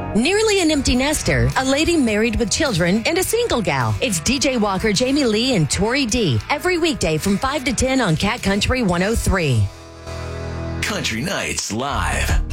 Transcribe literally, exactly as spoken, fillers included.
Nearly an empty nester, a lady married with children, and a single gal. It's D J Walker, Jamie Lee, and Tori D. Every weekday from five to ten on Cat Country one oh three. Country Nights Live.